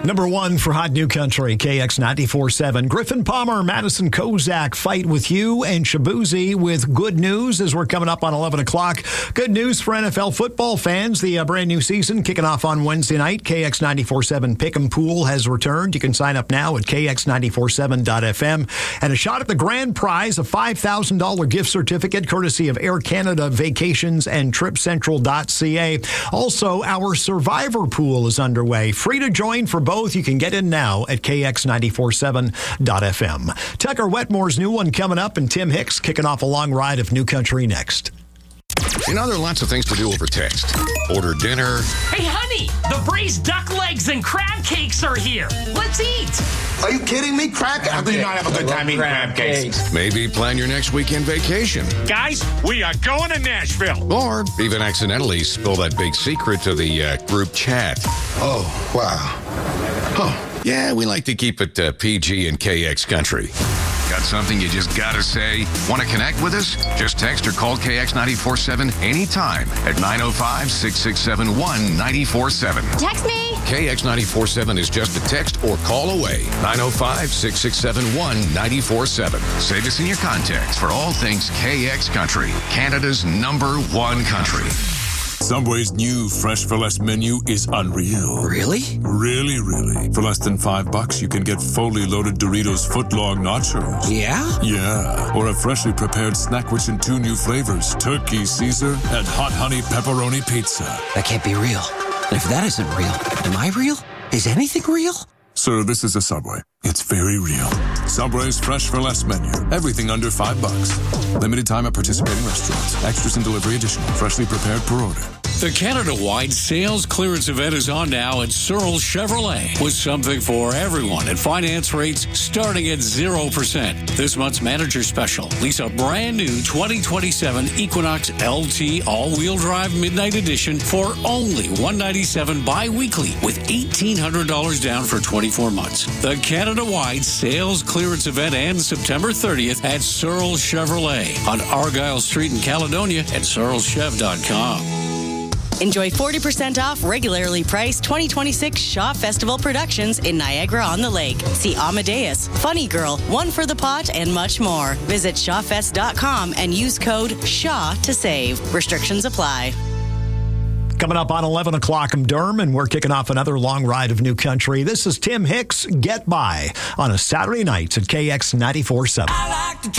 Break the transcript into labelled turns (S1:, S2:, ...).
S1: Number one for Hot New Country, KX 94.7. Griffin Palmer, Madison Kozak fight with you, and Shabuzi with good news as we're coming up on 11 o'clock. Good news for NFL football fans. The brand new season kicking off on Wednesday night. KX 94.7 Pick'em Pool has returned. You can sign up now at kx947.fm. And a shot at the grand prize, a $5,000 gift certificate courtesy of Air Canada Vacations and TripCentral.ca. Also, our Survivor Pool is underway. Free to join for both. You can get in now at kx947.fm. Tucker Wetmore's new one coming up, and Tim Hicks kicking off a long ride of New Country next.
S2: You know, there are lots of things to do over text. Order dinner.
S3: Hey, honey, the braised duck legs and crab cakes are here. Let's eat.
S4: Are you kidding me? Crab cakes? How do you not have a good time eating crab cakes?
S2: Maybe plan your next weekend vacation.
S5: Guys, we are going to Nashville.
S2: Or even accidentally spill that big secret to the group chat.
S4: Oh, wow. Oh.
S2: Yeah, we like to keep it PG and KX Country. Got something you just gotta say? Want to connect with us? Just text or call KX 94.7 anytime at 905-667-1947.
S6: Text me.
S2: KX 94.7 is just a text or call away. 905-667-1947. Save us in your contacts for all things KX Country, Canada's #1 country.
S7: Subway's new Fresh for Less menu is unreal.
S8: Really?
S7: Really, really. For less than $5, you can get fully loaded Doritos footlong nachos.
S8: Yeah?
S7: Yeah. Or a freshly prepared snack rich in 2 new flavors, Turkey Caesar and Hot Honey Pepperoni Pizza.
S8: That can't be real. If that isn't real, am I real? Is anything real?
S7: Sir, this is a Subway. It's very real. Subway's Fresh for Less menu. Everything under $5. Limited time at participating restaurants. Extras and delivery additional. Freshly prepared per order.
S9: The Canada-wide sales clearance event is on now at Searle Chevrolet with something for everyone and finance rates starting at 0%. This month's manager special. Lease a brand new 2027 Equinox LT all-wheel drive Midnight Edition for only $197 bi-weekly with $1,800 down for 24 months. The Canada-wide sales clearance event ends September 30th at Searle Chevrolet on Argyle Street in Caledonia at searlechev.com.
S10: Enjoy 40% off regularly priced 2026 Shaw Festival Productions in Niagara-on-the-Lake. See Amadeus, Funny Girl, One for the Pot, and much more. Visit shawfest.com and use code SHAW to save. Restrictions apply.
S1: Coming up on 11 o'clock, I'm Durham, and we're kicking off another long ride of New Country. This is Tim Hicks, Get By, on a Saturday night at KX 94.7.